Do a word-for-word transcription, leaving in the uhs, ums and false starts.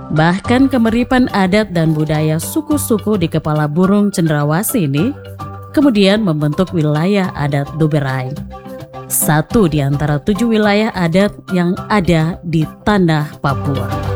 Bahkan kemiripan adat dan budaya suku-suku di kepala burung cendrawasih ini kemudian membentuk wilayah adat Doberai, satu di antara tujuh wilayah adat yang ada di tanah Papua.